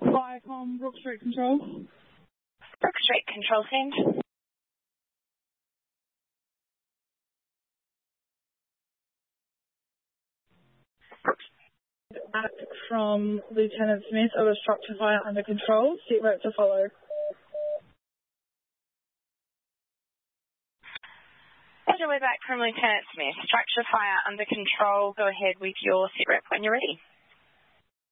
Viacom, Brook Street Control. Brook Street Control, send. Back from Lieutenant Smith of a structure fire under control. Seat rope to follow. Roger, we're back from Lieutenant Smith. Structure fire under control. Go ahead with your sit rep when you're ready.